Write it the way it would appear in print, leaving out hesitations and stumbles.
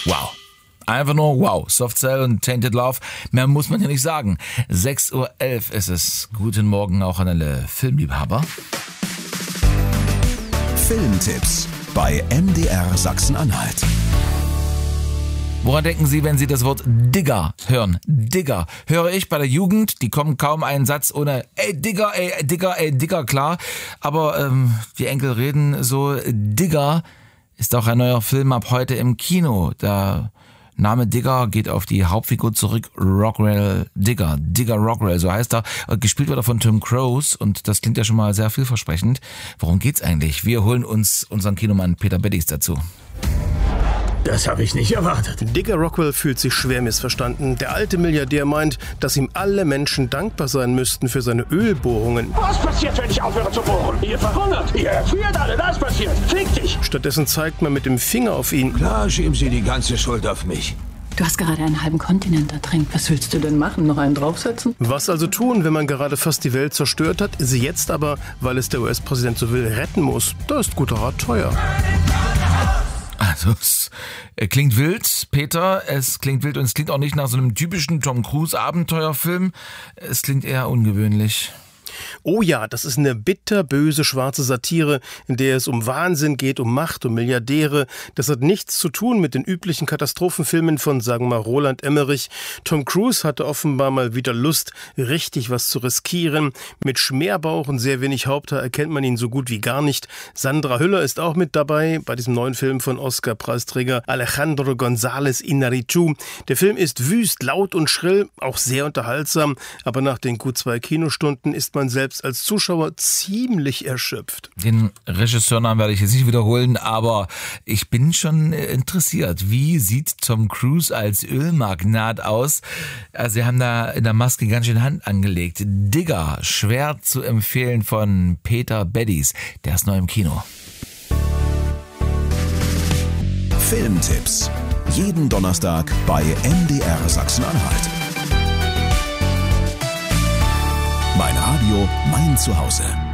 Wow. Einfach nur wow. Soft Cell und Tainted Love. Mehr muss man ja nicht sagen. 6:11 Uhr ist es. Guten Morgen auch an alle Filmliebhaber. Filmtipps bei MDR Sachsen-Anhalt. Woran denken Sie, wenn Sie das Wort Digger hören? Digger. Höre ich bei der Jugend, die kommen kaum einen Satz ohne ey Digger klar. Aber die Enkel reden so. Digger ist auch ein neuer Film ab heute im Kino. Der Name Digger geht auf die Hauptfigur zurück, Rockwell Digger. Digger Rockwell, so heißt er. Gespielt wird er von Tom Cruise und das klingt ja schon mal sehr vielversprechend. Worum geht's eigentlich? Wir holen uns unseren Kinomann Peter Beddis dazu. Das habe ich nicht erwartet. Digger Rockwell fühlt sich schwer missverstanden. Der alte Milliardär meint, dass ihm alle Menschen dankbar sein müssten für seine Ölbohrungen. Was passiert, wenn ich aufhöre zu bohren? Ihr verhungert, ihr erfriert alle, das passiert. Fick dich! Stattdessen zeigt man mit dem Finger auf ihn. Klar, schieben Sie die ganze Schuld auf mich. Du hast gerade einen halben Kontinent ertränkt. Was willst du denn machen? Noch einen draufsetzen? Was also tun, wenn man gerade fast die Welt zerstört hat, sie jetzt aber, weil es der US-Präsident so will, retten muss? Da ist guter Rat teuer. Also, es klingt wild, Peter, es klingt wild und es klingt auch nicht nach so einem typischen Tom Cruise Abenteuerfilm. Es klingt eher ungewöhnlich. Oh ja, das ist eine bitterböse schwarze Satire, in der es um Wahnsinn geht, um Macht, um Milliardäre. Das hat nichts zu tun mit den üblichen Katastrophenfilmen von, sagen wir mal, Roland Emmerich. Tom Cruise hatte offenbar mal wieder Lust, richtig was zu riskieren. Mit Schmerbauch und sehr wenig Haupthaar erkennt man ihn so gut wie gar nicht. Sandra Hüller ist auch mit dabei bei diesem neuen Film von Oscar-Preisträger Alejandro González Iñárritu. Der Film ist wüst, laut und schrill, auch sehr unterhaltsam, aber nach den gut 2 Kinostunden ist man selbst als Zuschauer ziemlich erschöpft. Den Regisseurnamen werde ich jetzt nicht wiederholen, aber ich bin schon interessiert. Wie sieht Tom Cruise als Ölmagnat aus? Also Sie haben da in der Maske ganz schön Hand angelegt. Digger, schwer zu empfehlen von Peter Beddis. Der ist neu im Kino. Filmtipps. Jeden Donnerstag bei MDR Sachsen-Anhalt. Mein Radio, mein Zuhause.